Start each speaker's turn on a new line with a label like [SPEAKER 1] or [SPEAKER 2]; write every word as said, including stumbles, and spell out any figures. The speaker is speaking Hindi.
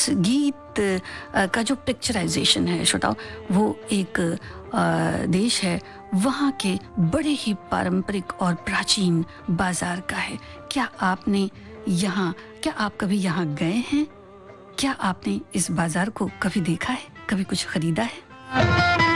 [SPEAKER 1] उस गीत अ, का जो पिक्चराइजेशन है श्रोताओ, वो एक अ, देश है, वहाँ के बड़े ही पारंपरिक और प्राचीन बाजार का है। क्या आपने यहाँ क्या आप कभी यहाँ गए हैं? क्या आपने इस बाजार को कभी देखा है? कभी कुछ खरीदा है?